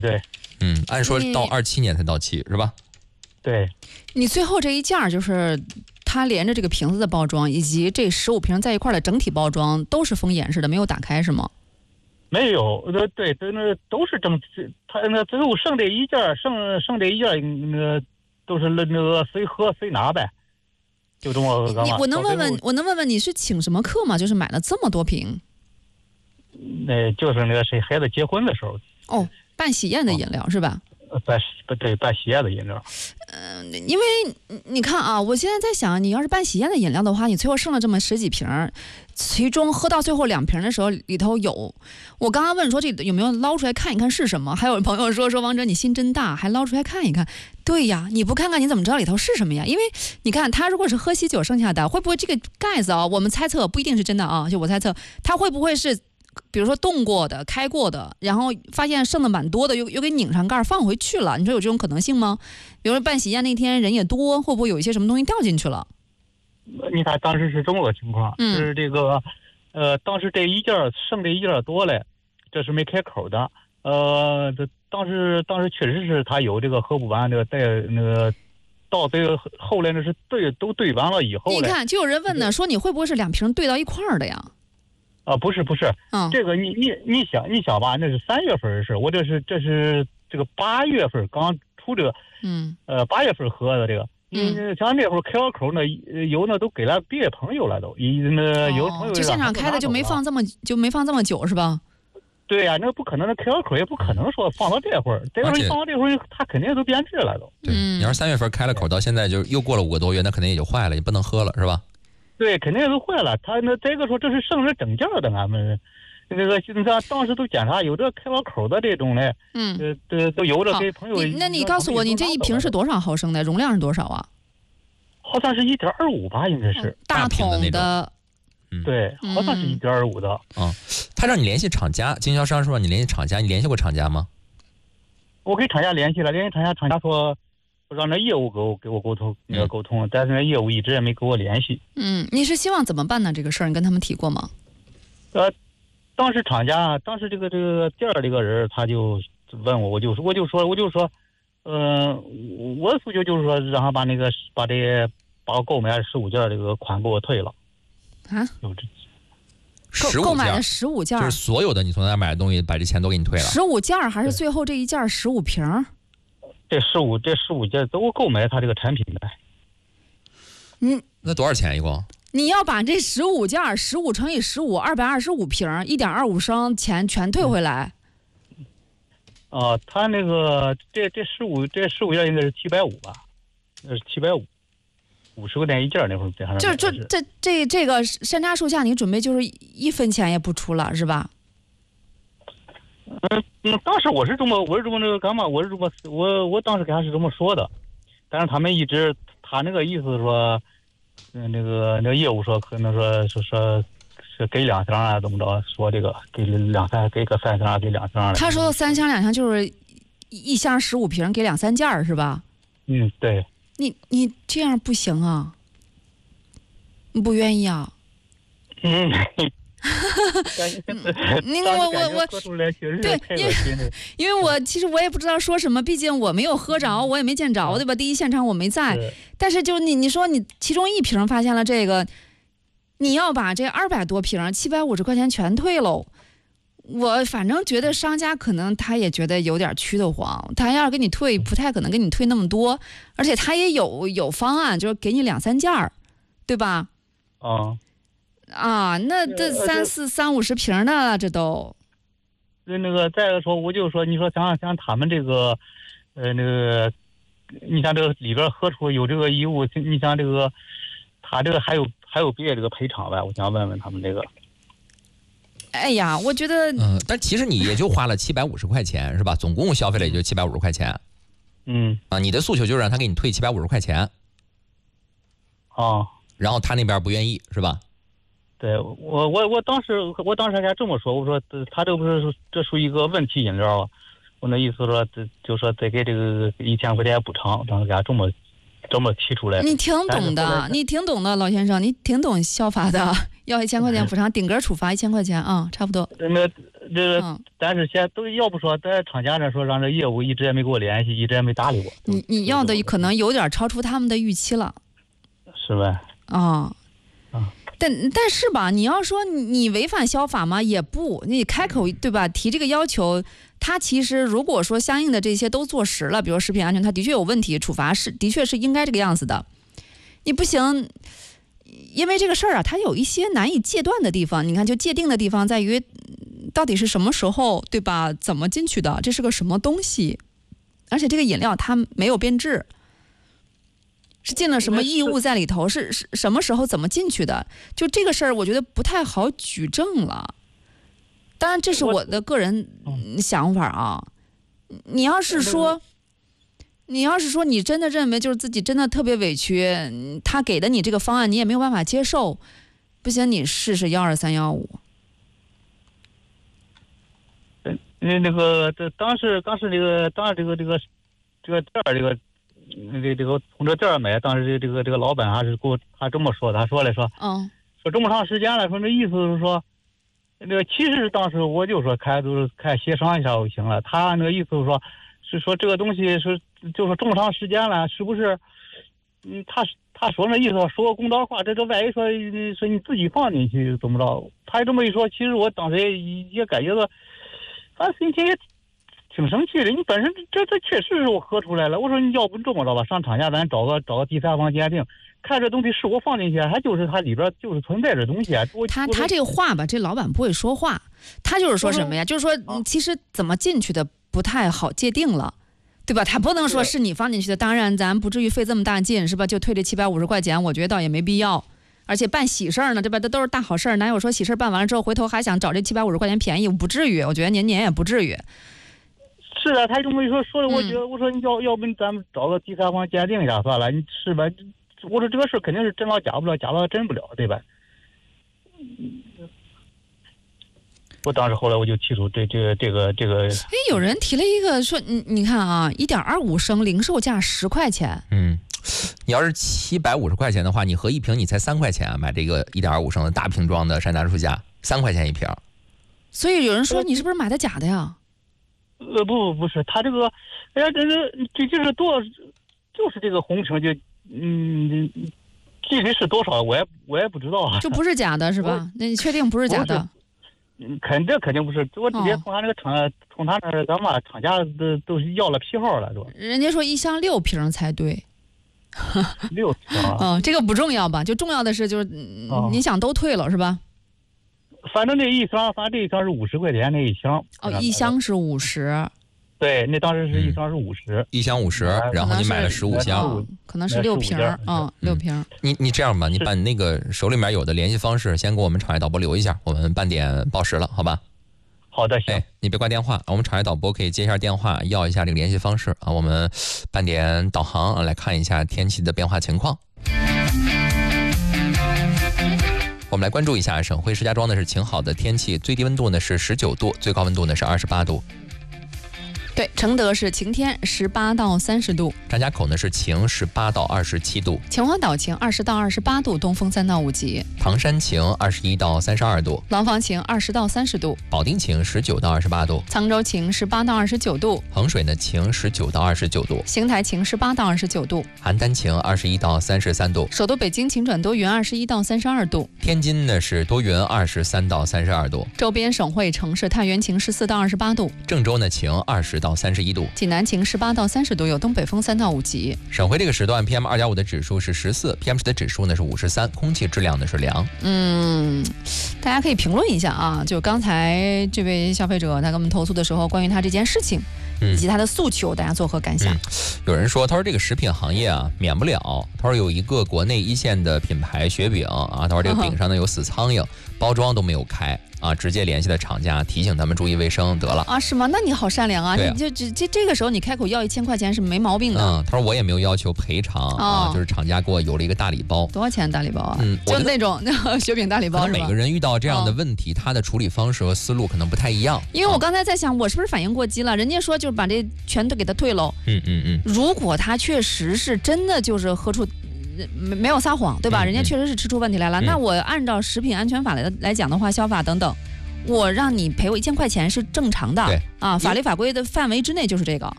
对， 按说到27年才到期是吧？ 对。 你最后这一件就是它连着这个瓶子的包装以及这15瓶在一块的整体包装都是封严实的，没有打开是吗？ 没有，对，那都是他那最后剩这一件，剩这一件，都是那个随喝随拿呗，就这么个嘛。 我能问问你是请什么客吗？就是买了这么多瓶？ 就是那个谁孩子结婚的时候。 哦，办喜宴的饮料是吧？ 办喜宴的饮料。 因为你看啊，我现在在想，你要是办喜宴的饮料的话，你最后剩了这么10几瓶，其中喝到最后2瓶的时候，里头有，我刚刚问说这有没有捞出来看一看是什么？还有朋友说王哲你心真大，还捞出来看一看。对呀，你不看看你怎么知道里头是什么呀？因为你看他如果是喝喜酒剩下的，会不会这个盖子啊？我们猜测不一定是真的啊，就我猜测，他会不会是？比如说冻过的、开过的，然后发现剩的蛮多的，又给拧上盖放回去了。你说有这种可能性吗？比如说办喜宴那天人也多，会不会有一些什么东西掉进去了？ 你看当时是这么个情况，是这个，当时这一件剩这一件多嘞，这是没开口的。当时确实是他有这个喝不完这个带那个。到这个后来呢是都兑完了以后， 你看就有人问呢，说你会不会是2瓶兑到一块儿的呀？ 不是，这个你想吧，那是3月份的事，我这是这个8月份刚出这个，8月份喝的这个，像那会儿开了口呢，有那都给了别的朋友了都，有朋友就现场开的就没放这么久是吧？ 对呀，那不可能，那开了口也不可能说放到这会儿，这会儿放到这会儿，它肯定都变质了都。 对，你要是3月份开了口，到现在就又过了5个多月，那肯定也就坏了，也不能喝了是吧？ 对，肯定都坏了。他那这个说这是剩着整件的，俺们那个当时都检查有这开了口的这种的，都有着给朋友。 那你告诉我，你这一瓶是多少毫升的？容量是多少啊？ 好像是1.25吧，应该是大桶的。 对，好像是1.25的。 他让你联系厂家，经销商说让你联系厂家，你联系过厂家吗？ 我跟厂家联系了，厂家说。让那业务给我沟通，但是那业务一直也没给我联系。 你是希望怎么办呢？这个事儿你跟他们提过吗？ 当时厂家，这个店儿这个人他就问我，我就说，我的诉求就是说，让他把我购买的15件这个款给我退了。 啊？ 购买的15件， 就是所有的你从那买的东西，把这钱都给你退了。 15件还是最后这一件15瓶？ 这15件都购买他这个产品的。 那多少钱一共？ 你要把这15件15乘以15 225瓶1.25升钱全退回来。 他那个这15件应该是750吧？那是750，50块钱一件那会儿。 这个山楂树下你准备就是1分钱也不出了是吧？ 当时我是这么那个干嘛？我当时给他是这么说的，但是他们一直他那个意思说，那个业务说可能说是给2箱啊，怎么着？说这个给个3箱，给2箱。 他说的3箱2箱就是一箱15瓶，给2、3件是吧？ 对。 你这样不行啊，你不愿意啊？那个我对，因为我其实我也不知道说什么，毕竟我没有喝着，我也没见着，对吧？第一现场我没在，但是就你说你其中1瓶发现了这个，你要把这200多瓶750块钱全退喽。我反正觉得商家可能他也觉得有点屈得慌，他要是给你退，不太可能给你退那么多，而且他也有方案，就是给你2、3件，对吧？那这30-50瓶呢，这都。 那个再说，我就说，你说像他们这个，你像这个里边喝出有这个异物，你像这个，他这个还有别的这个赔偿呗？我想问问他们这个。 哎呀，我觉得， 但其实你也就花了750块钱是吧？总共消费了也就750块钱。你的诉求就是让他给你退750块钱。然后他那边不愿意是吧？ 对，我当时还这么说，我说他这不是这属于一个问题饮料啊，我那意思说就说再给这个1000块钱补偿，当时给他这么提出来。 你挺懂的，老先生，你挺懂消法的，要1000块钱补偿，顶格处罚1000块钱啊，差不多。 但是现在都要不说在厂家那说让这业务一直也没给我联系，一直也没搭理我。 你要的可能有点超出他们的预期了， 是呗？ 但是吧，你要说你违反消法吗？也不，你开口对吧？提这个要求，他其实如果说相应的这些都做实了，比如食品安全，它的确有问题，处罚的确是应该这个样子的。你不行，因为这个事儿啊，它有一些难以界断的地方。你看，就界定的地方在于，到底是什么时候对吧？怎么进去的？这是个什么东西？而且这个饮料它没有变质。是进了什么异物在里头？是什么时候怎么进去的？就这个事儿，我觉得不太好举证了。当然，这是我的个人想法啊。你要是说你真的认为就是自己真的特别委屈，他给的你这个方案你也没有办法接受，不行，你试试12315。 那个当时这个从这店买，当时这个老板还是给我他这么说的，他说说这么长时间了，说那意思是说，那个其实当时我就说看协商一下就行了，他那个意思是说这个东西就说这么长时间了，是不是？他说那意思说个公道话，这万一说你自己放进去怎么着？他这么一说，其实我当时也感觉到，反正心情也挺生气的。你本身这确实是我喝出来了。我说你要不这么着吧，上厂家咱找个第三方鉴定，看这东西是我放进去，还就是它里边就是存在这东西啊。 他这个话吧，这老板不会说话，他就是说什么呀？就是说其实怎么进去的不太好界定了。对吧？他不能说是你放进去的，当然咱不至于费这么大劲，是吧？就退这750块钱，我觉得倒也没必要。而且办喜事儿呢，对吧？这都是大好事儿，哪有说喜事儿办完了之后回头还想找这750块钱便宜？不至于，我觉得年也不至于。 是啊，他这么一说的，我觉得我说你要不咱们找个第三方鉴定一下算了，你是吧？我说这个事肯定是真了假不了，假了真不了，对吧？我当时后来我就提出这个。 哎，有人提了一个说，你看啊，1.25升零售价10块钱。 你要是750块钱的话，你合一瓶你才3块钱啊，买这个1.25升的大瓶装的山楂树下3块钱一瓶。所以有人说你是不是买的假的呀？ 不是，他这个，哎呀，这就是就是这个红瓶就具体是多少我也不知道啊。 就不是假的是吧？那你确定不是假的？ 肯定不是，我直接从他那个从他那咱们厂家都要了批号了，是吧？ 人家说1箱6瓶才对。 6瓶这个不重要吧？就重要的是就是你想都退了是吧？ 反正这一箱是50块钱那一箱。 一箱是50。 对，那当时是一箱是50， 一箱50，然后你买了15箱， 可能是6瓶6瓶。 你这样吧，你把你那个手里面有的联系方式先给我们场外导播留一下，我们半点报时了，好吧？ 好的，行。 你别挂电话，我们场外导播可以接一下电话，要一下这个联系方式啊。我们半点导航来看一下天气的变化情况。我们来关注一下省会石家庄的是晴好的天气，最低温度呢是19度，最高温度呢是28度。 对，承德是晴天，18到30度； 张家口呢是晴，18到27度； 秦皇岛晴，20到28度，东风3到5级； 唐山晴，21到32度； 廊坊晴，20到30度； 保定晴，19到28度； 沧州晴，18到29度； 衡水呢晴，19到29度； 邢台晴，18到29度； 邯郸晴，21到33度； 首都北京晴转多云，21到32度； 天津呢是多云，23到32度； 周边省会城市太原晴，14到28度； 郑州呢晴，20到31度； 济南晴18到30度，有东北风3到5级。 省会这个时段 PM2.5 的指数是14， PM10的指数呢是53，空气质量呢是良。 大家可以评论一下啊，就刚才这位消费者他跟我们投诉的时候，关于他这件事情以及他的诉求，大家作何感想？ 有人说，他说这个食品行业啊免不了，他说有一个国内一线的品牌雪饼啊，他说这个饼上呢有死苍蝇，包装都没有开啊，直接联系了厂家，提醒他们注意卫生得了啊。 是吗？那你好善良啊！你就这个时候你开口要1000块钱是没毛病的。 他说我也没有要求赔偿啊，就是厂家给我邮了一个大礼包。 多少钱大礼包啊？就那种雪饼大礼包是吧？ 每个人遇到这样的问题，他的处理方式和思路可能不太一样。 因为我刚才在想，我是不是反应过激了？人家说就是把这全都给他退了。如果他确实是真的就是喝出没有撒谎，对吧？人家确实是吃出问题来了。那我按照食品安全法来讲的话，消法等等， 我让你赔我1000块钱是正常的， 对啊，法律法规的范围之内就是这个。